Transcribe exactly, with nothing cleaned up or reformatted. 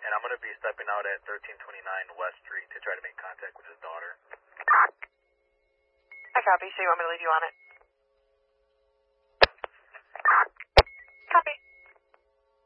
and I'm going to be stepping out at thirteen twenty-nine West Street to try to make contact with his daughter. I copy, so you want me to leave you on it?